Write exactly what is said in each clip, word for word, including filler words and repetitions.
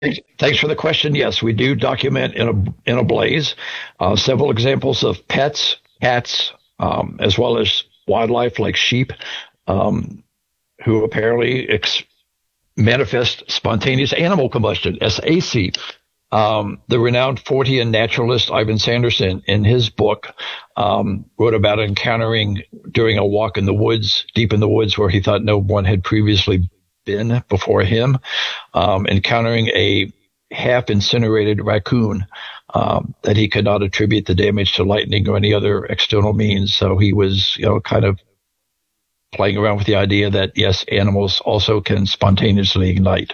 Thanks for the question. Yes, we do document in a in a blaze uh, several examples of pets, cats, um, as well as wildlife like sheep, um, who apparently ex- manifest spontaneous animal combustion, S A C. Um, the renowned Fortean naturalist Ivan Sanderson, in his book, um, wrote about encountering during a walk in the woods, deep in the woods where he thought no one had previously been before him, um, encountering a half incinerated raccoon um, that he could not attribute the damage to lightning or any other external means. So he was, you know, kind of playing around with the idea that, yes, animals also can spontaneously ignite.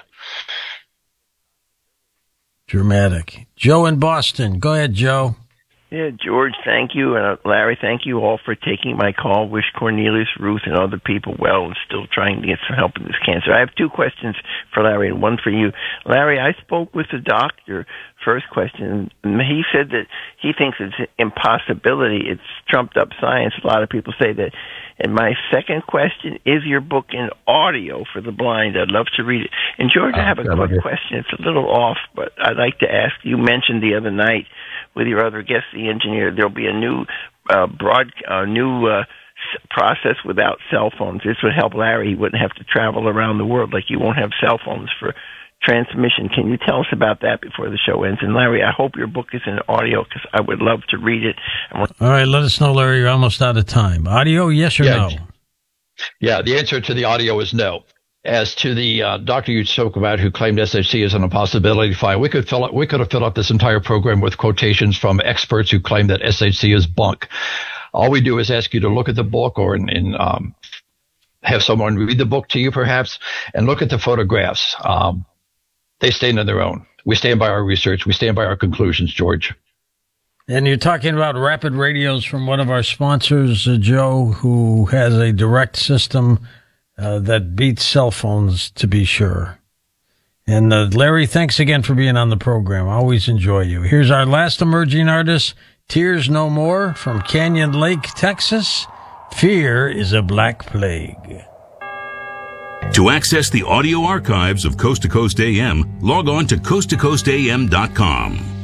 Dramatic. Joe in Boston. Go ahead, Joe. Yeah, George, thank you. And uh, Larry, thank you all for taking my call. Wish Cornelius, Ruth, and other people well and still trying to get some help in this cancer. I have two questions for Larry and one for you. Larry, I spoke with the doctor. First question, he said that he thinks it's an impossibility. It's trumped up science. A lot of people say that. And my second question, is your book in audio for the blind? I'd love to read it. And George, I have a quick question. It's a little off, but I'd like to ask. You mentioned the other night with your other guest, the engineer, there'll be a new uh, broad, uh, new uh, process without cell phones. This would help Larry. He wouldn't have to travel around the world like you won't have cell phones for transmission. Can you tell us about that before the show ends? And Larry, I hope your book is in audio because I would love to read it. All right, let us know, Larry. You're almost out of time. Audio, yes or yeah. no? Yeah, the answer to the audio is no. As to the uh, doctor you spoke about who claimed S H C is an impossibility, fine. We could fill up, we could have filled up this entire program with quotations from experts who claim that S H C is bunk. All we do is ask you to look at the book or in, in um, have someone read the book to you, perhaps, and look at the photographs. Um, They stand on their own. We stand by our research. We stand by our conclusions, George. And you're talking about Rapid Radios from one of our sponsors, uh, Joe, who has a direct system uh, that beats cell phones, to be sure. And uh, Larry, thanks again for being on the program. I always enjoy you. Here's our last emerging artist, Tears No More from Canyon Lake, Texas. Fear is a black plague. To access the audio archives of Coast to Coast A M, log on to coast to coast a m dot com.